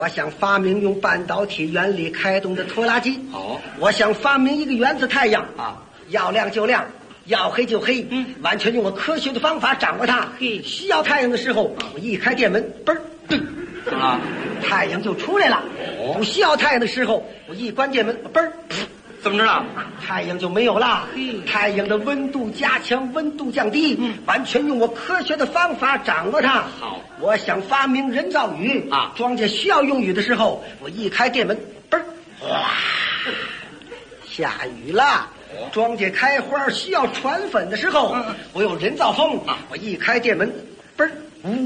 我想发明用半导体原理开动的拖拉机。 好， 我想发明一个原子太阳啊， 要亮就亮，要黑就黑，完全用我科学的方法掌握它。需要太阳的时候，我一开电门，嘣儿， 啊， 太阳就出来了。不需要太阳的时候，我一关电门，嘣儿， 怎么知道？ 太阳就没有了。太阳的温度加强，温度降低，完全用我科学的方法掌握它。 好， 我想发明人造雨啊， 庄稼需要用雨的时候，我一开电门，嘣儿，哇，下雨了。庄稼开花需要传粉的时候，我有人造风啊，我一开电门，嘣儿，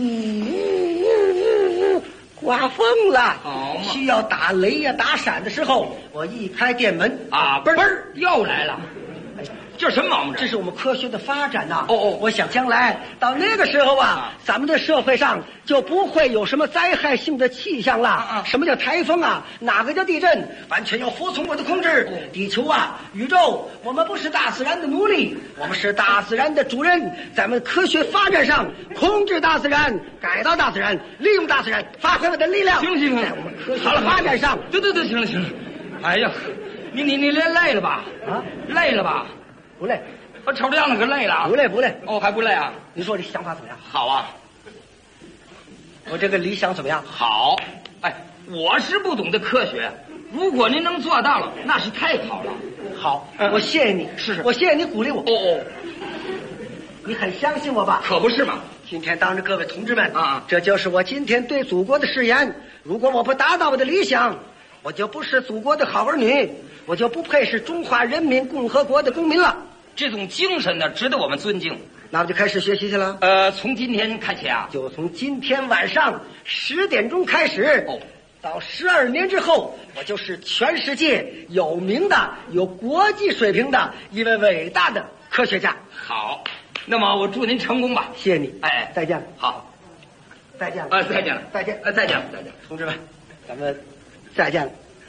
刮风了。 好嘛， 需要打雷呀、打闪的时候，我一开电门啊，嘣儿又来了。这什么毛病？ 这是我们科学的发展呐。 哦， 我想将来到那个时候啊，咱们的社会上就不会有什么灾害性的气象了。什么叫台风啊？哪个叫地震？完全要服从我的控制。地球啊，宇宙，我们不是大自然的奴隶，我们是大自然的主人。咱们科学发展上控制大自然，改造大自然，利用大自然，发挥我的力量。 行， 在我们科学发展上， 对，行了。哎呀，你累了吧？ 啊， 累了吧？ 不累， 我瞅这样子可累了啊！ 不累。 哦，还不累啊？ 你说这想法怎么样？ 好啊， 我这个理想怎么样？ 好。哎，我是不懂得科学，如果您能做到了，那是太好了。 好，我谢谢你， 是， 我谢谢你鼓励我。 哦， 你很相信我吧？ 可不是嘛。 今天当着各位同志们啊， 这就是我今天对祖国的誓言。如果我不达到我的理想，我就不是祖国的好儿女，我就不配是中华人民共和国的公民了。 这种精神呢，值得我们尊敬。 那我就开始学习去了。 从今天开始啊， 就从今天晚上10点钟开始。到12年之后，我就是全世界有名的、有国际水平的一位伟大的科学家。 好，那么我祝您成功吧。 谢谢你。 哎， 再见。 好， 再见了。 再见了。 再见。 再见了。 同志们，咱们再见了。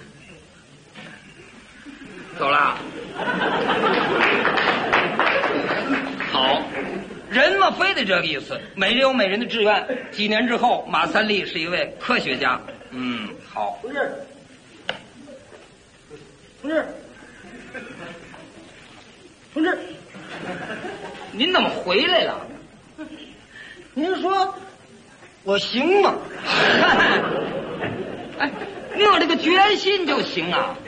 走了。好，人嘛，非得这个意思。每人有每人的志愿。几年之后，马三立是一位科学家。好。 同志， 您怎么回来了？ 您说我行吗？ 哎，你有这个决心就行啊。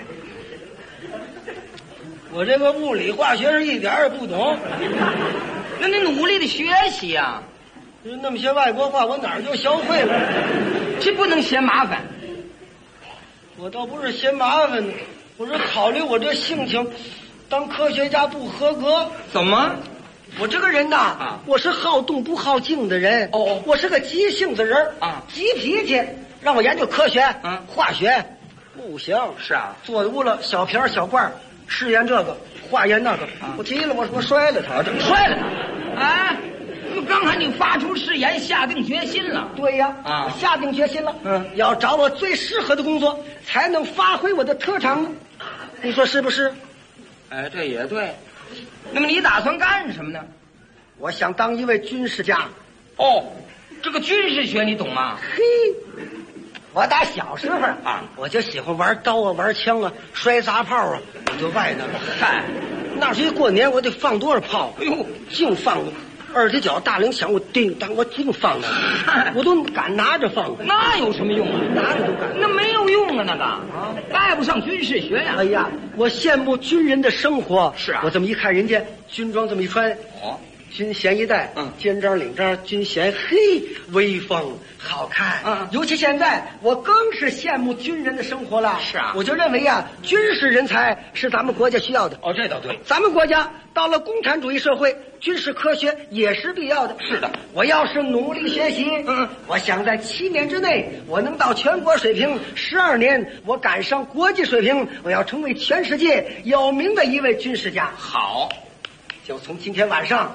我这个物理化学是一点也不懂。 那你努力的学习呀。 那么些外国话我哪儿就学会了？ 这不能嫌麻烦。 我倒不是嫌麻烦呢，我是考虑我这性情，当科学家不合格。 怎么？ 我这个人呐，我是好动不好静的人。我是个急性子人啊， 急脾气。让我研究科学，化学不行。 是啊， 坐屋了小瓶小罐，试验这个，化验那个。我急了，我摔了他， 摔了他。哎，刚才你发出誓言，下定决心了。 对呀，我下定决心了。要找我最适合的工作，才能发挥我的特长。你说是不是？ 哎，这也对。那么你打算干什么呢？ 我想当一位军事家。 这个军事学你懂吗？ 嘿，我打小时候我就喜欢玩刀啊，玩枪啊，摔砸炮啊，我就外头。 嗨， 那时一过年我得放多少炮？ 哎呦， 净放二踢脚大铃响，我叮当，我净放的，我都敢拿着放。 那有什么用啊？ 拿着都敢。 那没有用啊，那个带不上军事学呀。 哎呀，我羡慕军人的生活。 是啊， 我这么一看人家军装这么一穿，军衔一戴，肩章领章，军衔，嘿，威风好看。尤其现在，我更是羡慕军人的生活了。 是啊， 我就认为呀，军事人才是咱们国家需要的。 这倒对。 咱们国家到了共产主义社会，军事科学也是必要的。 是的， 我要是努力学习，我想在7年之内，我能到全国水平；12年，我赶上国际水平，我要成为全世界有名的一位军事家。 好， 就从今天晚上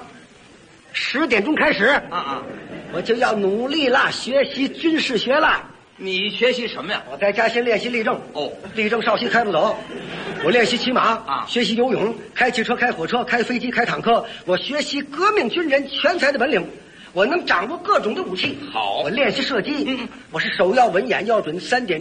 10点钟开始，我就要努力啦，学习军事学啦。 你学习什么呀？ 我在家先练习立正。立正稍息开不走。我练习骑马学习游泳，开汽车，开火车，开飞机，开坦克。我学习革命军人全才的本领。我能掌握各种的武器。 好， 我练习射击，我是手要稳，眼要准，3点。